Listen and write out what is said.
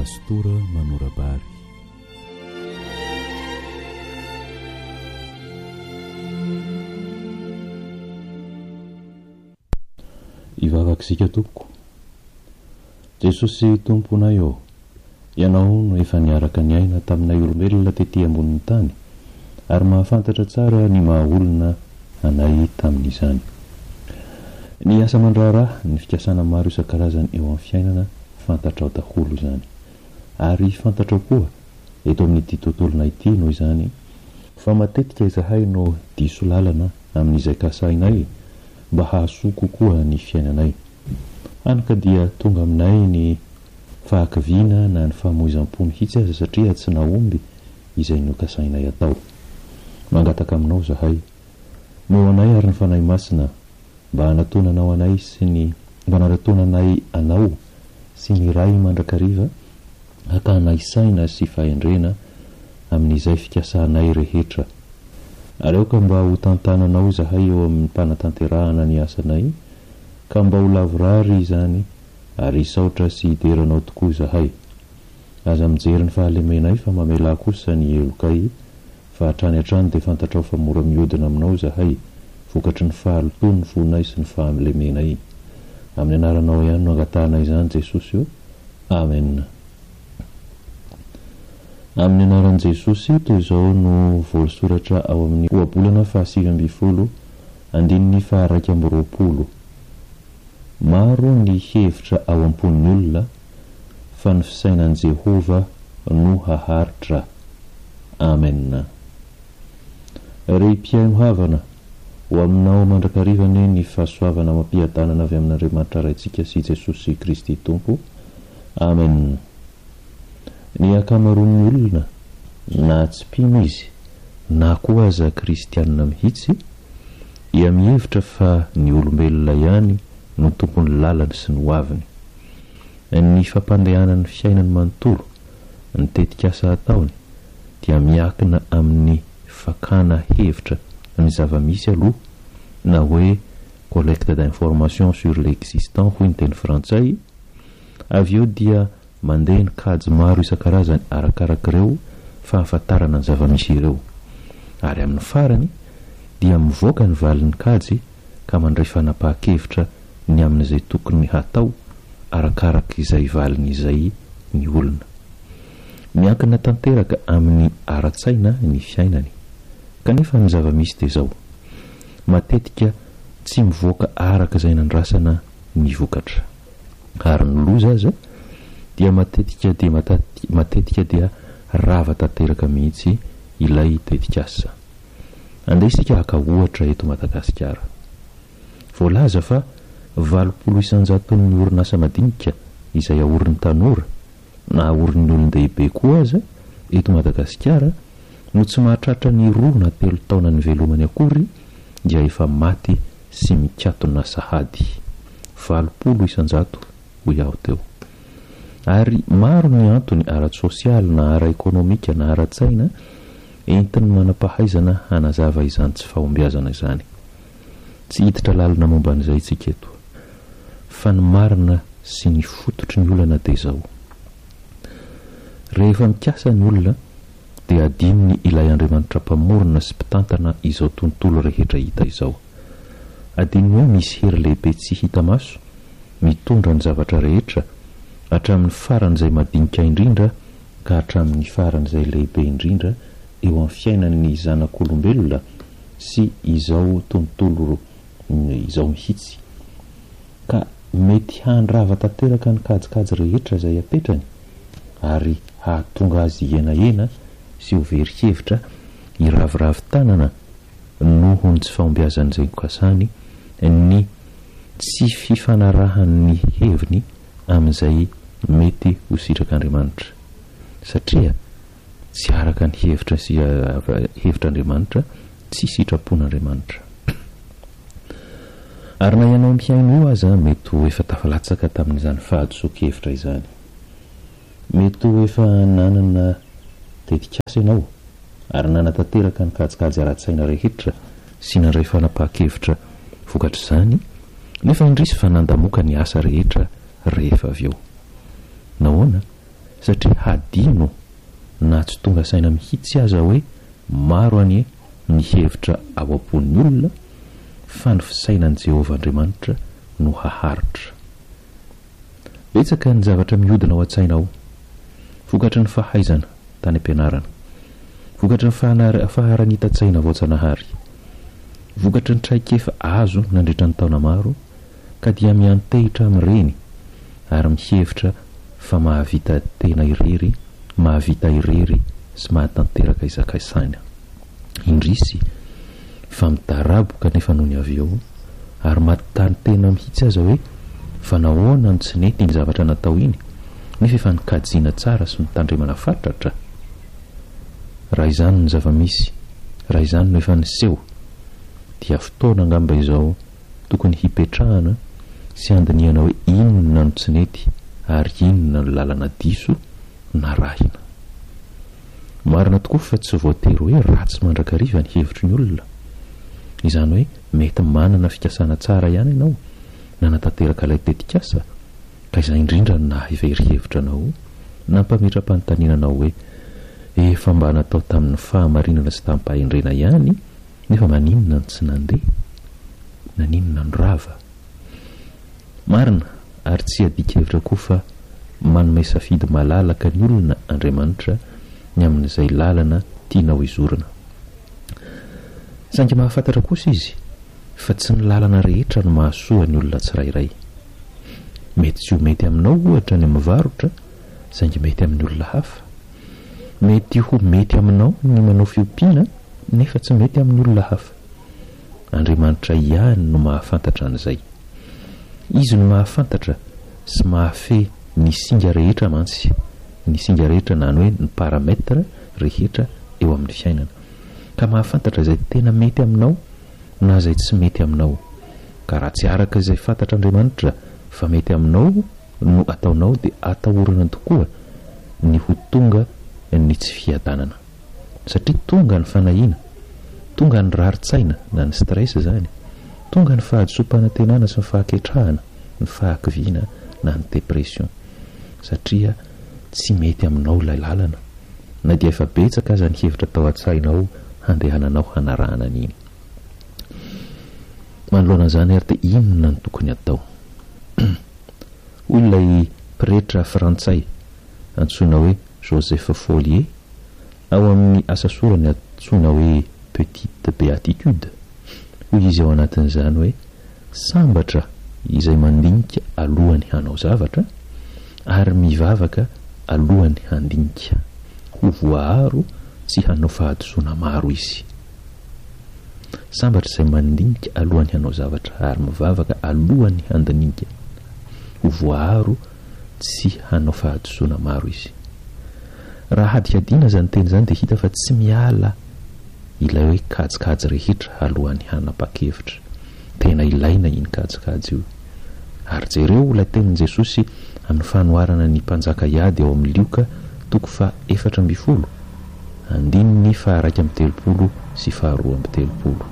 pastora Manorabary. Ivavakisika tompoko. Jesosy tomponay eo, ianao no efa niaraka ny aina taminay olombelona tetỳ ambonin'ny tany, ary mahafantatra tsara ny mahaolona anay tamin'izany. Ny asa mandraharaha, ny fikasana maro isan-karazany eo amin'ny fiainana fantatrao daholo izany. Ary fantatrao koa eto amin'ity tontolona ity noho izany fa matetika izahay no diso lalana amin'izay kasainay mba hahasoa kokoa ny fiainanay. Hany ka dia tonga aminay ny fahakiviana na ny fahamoizam-po mihitsy aza satria tsy nahomby izay nokasainay atao. Mangataka aminao zahay, meo anay ary ny fanahy masina mba hanatonanao anay sy ny mba hanatonanay anao sy ny ray mandrakariva hakanay saina sy fahendrena amin'izay fikasanay rehetra. Areo ka mba ho tantananao zahay eo amin'ny mpanatanterahana ny asanay, ka mba ho lavorary izany ary isaotra sy hideranao tokoa zahay. Aza mijery ny fahalemenay fa mamela kosa ny elokay, fa hatrany hatrany dia fantatrao fa mora mihodina aminao zahay, vokatry ny fahalotony ny vonay sy ny fahalemenay. Amin'ny anaranao ihany no angatahana izany Jesosy io. Amen. Amin'ny anaran'i Jesosy toy izao no voasoratra ao amin'ny ohabolana fahasivy-ambifolo andininy faha-raika amby roapolo. Maro ny hevitra ao am-pon'ny olona, fa ny fisainan'i Jehova no haharitra. Amen. Ry mpiay mihavana, ho aminao mandrakarivany ny fahasoavana mampiadanana avy amin'Andriamanitra raintsika sy Jesosy Kristy Tompo. Amen. Ny akamaroan'ny olona, na tsy mpino izy, na koa aza kristianina mihitsy, ia mihevitra fa ny olombelona ihany no tompony lalany sy ny hoaviny. Ny fampandehanany fiainany manontolo, ny tetikasa ataony, dia miakina amin'ny fakana hevitra ny zava-misy aloha, na hoe collecte d'information sur l'existant hoy ny teny frantsay. Avy eo dia mandeha ny kajy maro isan-karazany arakarak'ireo fahafantarana ny zava-misy ireo. Ary amin'ny farany dia mivoaka ny valin'ny kajy ka mandray fanapahan-kevitra ny amin'izay tokony hatao arakarak' izay valin'izay ny olona. Miankina tanteraka amin'ny ara-tsaina ny fiainany. Kanefa ny zava-misy dia izao, matetika tsy mivoaka araka izay nandrasana ny vokatra. Ary ny loza aza dia matetika dia rava tanteraka mihitsy ilay tetikasa. Andeha haka ohatra eto Madagasikara. Voalaza fa 800 ny orinasa madinika izay aorin'ny tanora na aorin'ny olon-dehibe koa aza eto Madagasikara no tsy mahatratra ny 2 na 3 taona ny velomany akory dia efa maty sy mikatona sahady. 800 ho iaho teo. Ary maro ny antony ara-tsosialy na ara-ekonomika na ara-tsaina entiny manampahaizana hanazava izany tsy fahombiazana izany. Tsy hiditra lalina momba an'izay tsika eto, fa ny marina sy ny fototry ny olana dia izao. Rehefa mikasa ny olona dia adinony ilay Andriamanitra mpamorona sy mpitantana izao tontolo rehetra hita izao. Adinony hoe misy hery lehibe tsy hita maso mitondra ny zavatra rehetra hatramin'ny faran'izay madinika indrindra ka hatramin'ny faran'izay lehibe indrindra eo amin'ny fiainan'ny zanak'olombelona sy izao tontolo izao mihitsy. Ka mety handrava tanteraka ny kajikajy rehetra izay apetrany ary hahatonga azy iena sy ho very hevitra hiraviravy tanana noho ny tsy fahombiazan'izay kasany ny tsy fifanarahan'ny heviny amin'izay mety ho sitrak'Andriamanitra, satria tsy araka ny hevitra sy hevitr'Andriamanitra tsy sitrapon'Andriamanitra. Ary na ianao mihaino io aza mety ho efa tafalatsaka tamin'izany fahadiso-kevitra izany. Mety ho efa nanana tetikasa ianao ary nanatanteraka ny kajikajy ara-tsaina rehetra sy nandray fanapahan-kevitra vokatra izany, nefa indrisy fa nandamoka ny asa rehetra rehefa avy eo. Nahoana? satria hadino na tsy tonga saina mihitsy aza hoe maro any ny hevitra ao am-pon'ny olona fa ny fisainan'i Jehovah Andriamanitra no haharitra. Betsaka ny zavatra mihodina ao an-tsainao, vokatry ny fahaizana tany am-pianarana, vokatry ny faharanita-tsaina voatsanahary, vokatry ny traikefa azo nandritra ny taona maro ka dia miantehitra amin'ireny ary mihevitra fa mahavita tena irery, mahavita irery sy mahatanteraka izakasaina. Indrisy fa midaraboka nefa noho ny avy eo ary mahatany tena mihitsy aza hoe fa nahoana no tsy nety ny zavatra natao iny nefa efa nikajiana tsara sy mitandremana fatratra. Raha izany ny zava-misy, raha izany no efa niseho, dia fotoana angamba izao tokony hipetrahana sy andiniana hoe inona no tsy nety ary inona no lalana diso na rahina. Marina tokoa fa tsy voatery hoe ratsy mandrakariva ny hevitry ny olona. Izany hoe mety manana fikasana tsara ihany ianao na natateraka ilay tetikasa ka izay indrindra na hivery hevitra anao na mpametra-panotaninanao hoe efa mba natao tamin'ny fahamarinana sy tamin'ny mpahendrena ihany nefa maninona ny tsy nandeha, naninona ny rava. Marina ary tsy adika hevitra koa fa manome safidy malalaka ny olona Andriamanitra ny amin'izay lalana tiana ho izorana. Saingy mahafantatra kosa izy fa tsy ny lalana rehetra no mahasoa ny olona tsirairay. Mety tsy ho mety aminao ohatra ny mivarotra saingy mety amin'ny olona hafa. Mety ho mety aminao ny manao fiompiana nefa tsy mety amin'ny olona hafa. Andriamanitra ihany no mahafantatra an'izay. Izy no mahafantatra sy mahafe ny singa rehetra mantsy, ny singa rehetra na hoe ny parametra rehetra eo amin'ny fiainana, ka mahafantatra izay tena mety aminao na izay tsy mety aminao. Ka raha tsy araka izay fantatra Andriamanitra fa mety aminao no ataonao dia atahorana tokoa ny ho tonga ny tsy fiadanana, satria tonga ny fanahiana, tonga ny rarin-tsaina na ny stress zany, tonga ny fahadisom-panantenana sy ny fahaketrahana, ny fahakiviana na ny depression, satria tsy mety aminao ilay lalana na dia efa betsaka aza ny hevitra tao an-tsainao handehananao hanarahana an'iny. Manoloana izany ary dia inona ny tokony atao? Hoy ilay pretra frantsay antsoina hoe Joseph Follier ao amin'ny asa sorany antsoina hoe Petite Béatitude. Hoy izy ao anatin'izany hoe sambatra izay mandinika alohany hanao zavatra ary mivavaka alohany handinika, ho voaharo tsy hanao fahadisoana maro izy. Sambatra izay mandinika alohany hanao zavatra ary mivavaka alohany handinika, ho voaharo tsy hanao fahadisoana maro izy. Raha hadikadiana zany teny zany dia hita fa tsy miala ilay hoe kajikajy rehetra alohany hanapa-kevitra. Tena ilaina iny kajikajy io. Ary jereo ilay tenin'i Jesosy amin'ny fanoharana ny mpanjaka iady ao amin'ny Lioka 4:4, andininy 2:3 sy 2:3.